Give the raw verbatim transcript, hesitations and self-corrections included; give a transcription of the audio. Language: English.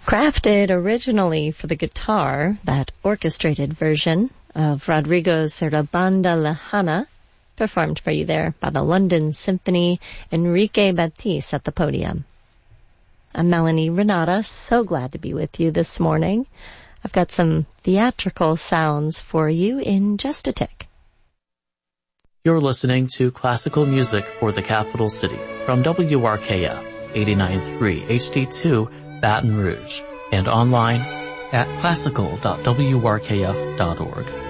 Crafted originally for the guitar, that orchestrated version of Rodrigo's Sarabanda Lejana, performed for you there by the London Symphony, Enrique Batiste at the podium. I'm Melanie Renata, so glad to be with you this morning. I've got some theatrical sounds for you in just a tick. You're listening to classical music for the capital city from W R K F eighty-nine point three H D two Baton Rouge and online at classical dot w r k f dot org.